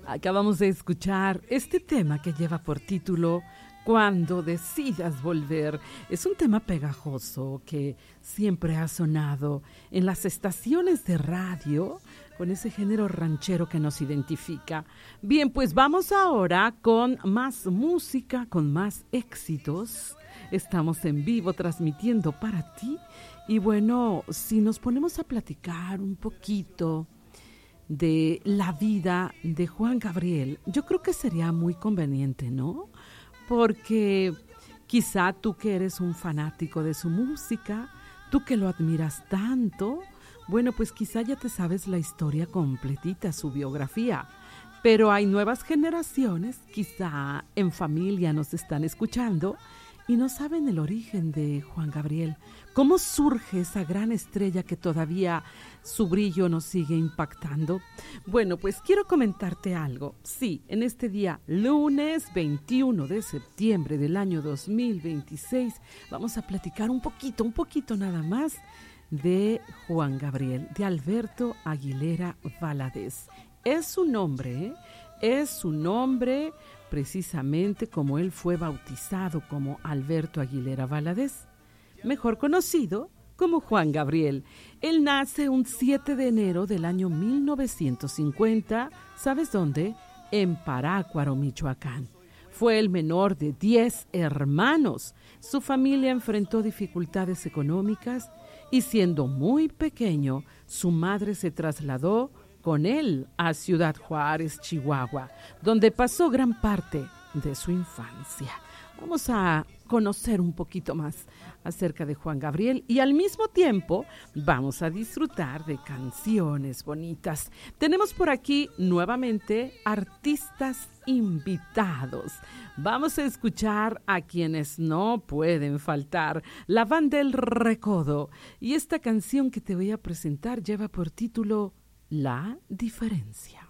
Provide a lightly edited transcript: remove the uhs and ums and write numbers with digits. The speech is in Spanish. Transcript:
Acabamos de escuchar este tema que lleva por título Cuando decidas volver. Es un tema pegajoso que siempre ha sonado en las estaciones de radio con ese género ranchero que nos identifica. Bien, pues vamos ahora con más música, con más éxitos. Estamos en vivo transmitiendo para ti. Y bueno, si nos ponemos a platicar un poquito de la vida de Juan Gabriel, yo creo que sería muy conveniente, ¿no? Porque quizá tú que eres un fanático de su música, tú que lo admiras tanto, bueno, pues quizá ya te sabes la historia completita, su biografía. Pero hay nuevas generaciones, quizá en familia nos están escuchando y no saben el origen de Juan Gabriel. ¿Cómo surge esa gran estrella que todavía su brillo nos sigue impactando? Bueno, pues quiero comentarte algo. Sí, en este día, lunes 21 de septiembre del año 2026, vamos a platicar un poquito nada más de Juan Gabriel, de Alberto Aguilera Valadez. Es su nombre, ¿eh? Es su nombre precisamente como él fue bautizado como Alberto Aguilera Valadez, mejor conocido como Juan Gabriel. Él nace un 7 de enero del año 1950, ¿sabes dónde? En Parácuaro, Michoacán. Fue el menor de 10 hermanos. Su familia enfrentó dificultades económicas y siendo muy pequeño, su madre se trasladó con él a Ciudad Juárez, Chihuahua, donde pasó gran parte de su infancia. Vamos a conocer un poquito más acerca de Juan Gabriel y al mismo tiempo vamos a disfrutar de canciones bonitas. Tenemos por aquí nuevamente artistas invitados. Vamos a escuchar a quienes no pueden faltar, la Banda El Recodo. Y esta canción que te voy a presentar lleva por título La Diferencia.